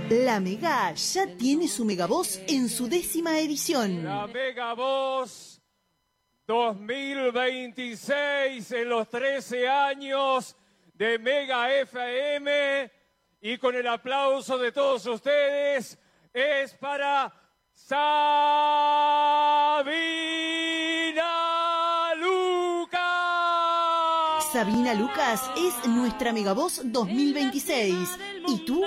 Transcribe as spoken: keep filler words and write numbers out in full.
La Mega ya tiene su Megavoz en su décima edición. La Megavoz dos mil veintiséis en los trece años de Mega F M, y con el aplauso de todos ustedes es para Sabina Lucas. Sabina Lucas es nuestra Megavoz dos mil veintiséis. ¿Y tú